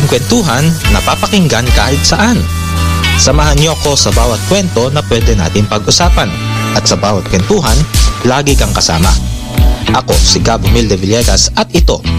ating kwentuhan na papakinggan kahit saan. Samahan niyo ako sa bawat kwento na pwede natin pag-usapan. At sa bawat kwentuhan, lagi kang kasama. Ako si Gab Humilde Villegas at ito